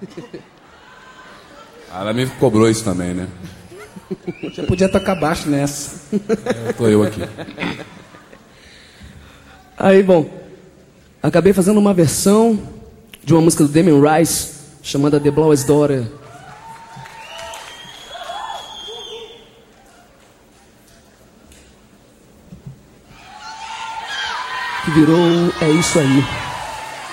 Ela me cobrou isso também, né? Você podia tocar baixo nessa. Tô eu aqui. Aí, bom, acabei fazendo uma versão de uma música do Damien Rice chamada The Blau's Daughter. Que virou É Isso Aí.